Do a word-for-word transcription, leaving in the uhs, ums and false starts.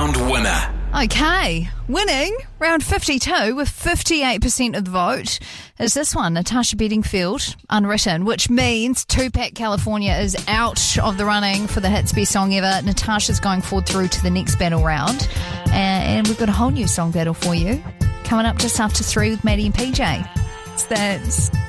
round winner. Okay, winning round fifty-two with fifty-eight percent of the vote is this one, Natasha Bedingfield, Unwritten, which means Tupac California is out of the running for the Hits Best Song Ever. Natasha's going forward through to the next battle round, and we've got a whole new song battle for you coming up just after three with Maddie and P J. It's that